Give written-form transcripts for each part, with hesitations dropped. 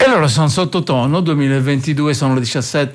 allora sono sottotono, 2022, sono le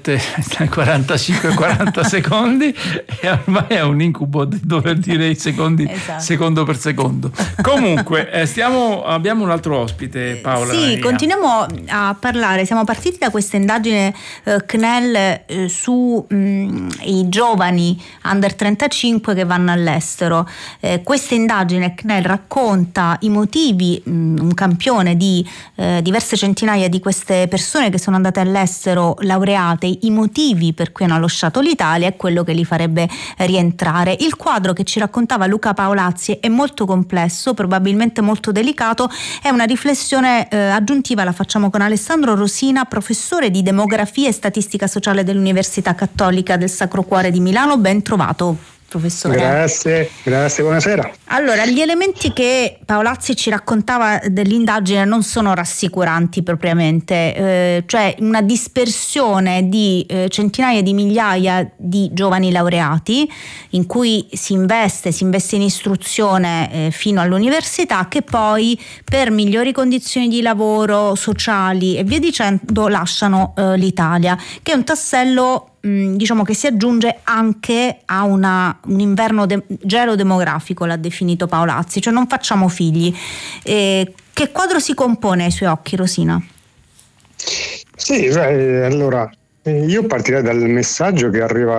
17:45 secondi e ormai è un incubo di dover dire i secondi, esatto, secondo per secondo. Comunque abbiamo un altro ospite, Paola. Sì, continuiamo a parlare, siamo partiti da questa indagine CNEL su i giovani under 35 che vanno all'estero. Questa indagine CNEL racconta i motivi, un campione di diverse centinaia di queste persone che sono andate all'estero laureate, i motivi per cui hanno lasciato l'Italia e quello che li farebbe rientrare. Il quadro che ci raccontava Luca Paolazzi è molto complesso, probabilmente molto delicato. È una riflessione aggiuntiva, la facciamo con Alessandro Rosina, professore di demografia e statistica sociale dell'Università Cattolica del Sacro Cuore di Milano. Ben trovato, professore. Grazie, buonasera. Allora, gli elementi che Paolazzi ci raccontava dell'indagine non sono rassicuranti propriamente, cioè una dispersione di centinaia di migliaia di giovani laureati in cui si investe in istruzione fino all'università, che poi per migliori condizioni di lavoro, sociali e via dicendo lasciano l'Italia, che è un tassello diciamo che si aggiunge anche a un inverno gelo demografico, l'ha definito Paolazzi, cioè non facciamo figli. Che quadro si compone ai suoi occhi, Rosina? Sì, allora io partirei dal messaggio che arriva